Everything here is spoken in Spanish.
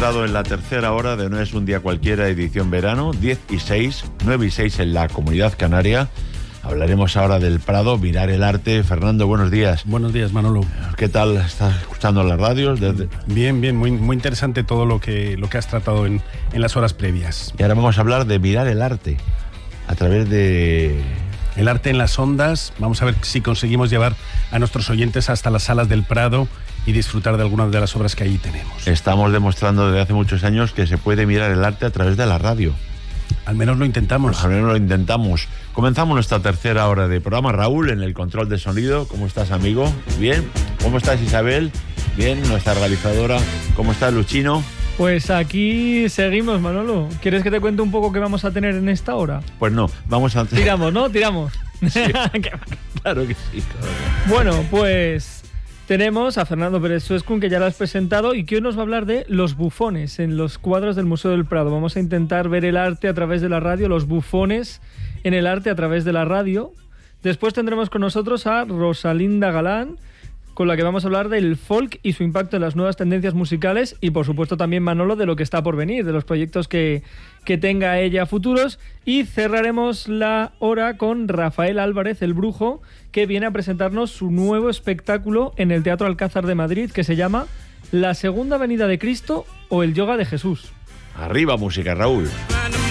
entrado en la tercera hora de No es un día cualquiera, edición verano, 10 y 6, 9 y 6 en la Comunidad Canaria. Hablaremos ahora del Prado, mirar el arte. Fernando, buenos días. Buenos días, Manolo. ¿Qué tal? ¿Estás escuchando las radios? Bien, muy interesante todo lo que has tratado en las horas previas. Y ahora vamos a hablar de mirar el arte a través de... El arte en las ondas. Vamos a ver si conseguimos llevar a nuestros oyentes hasta las salas del Prado y disfrutar de algunas de las obras que allí tenemos. Estamos demostrando desde hace muchos años que se puede mirar el arte a través de la radio. Al menos lo intentamos. Al menos lo intentamos. Comenzamos nuestra tercera hora de programa. Raúl, en el control de sonido. ¿Cómo estás, amigo? ¿Bien? ¿Cómo estás, Isabel? Bien, nuestra realizadora. ¿Cómo estás, Luchino? Pues aquí seguimos, Manolo. ¿Quieres que te cuente un poco qué vamos a tener en esta hora? Pues no, vamos a... Tiramos, ¿no? Tiramos. Sí, claro que sí. Bueno, pues tenemos a Fernando Pérez Suescun, que ya lo has presentado, y que hoy nos va a hablar de los bufones en los cuadros del Museo del Prado. Vamos a intentar ver el arte a través de la radio, los bufones en el arte a través de la radio. Después tendremos con nosotros a Rosalinda Galán, con la que vamos a hablar del folk y su impacto en las nuevas tendencias musicales, y por supuesto también, Manolo, de lo que está por venir, de los proyectos que tenga ella futuros. Y cerraremos la hora con Rafael Álvarez, el Brujo, que viene a presentarnos su nuevo espectáculo en el Teatro Alcázar de Madrid, que se llama La Segunda Venida de Cristo o el Yoga de Jesús. Arriba música, Raúl.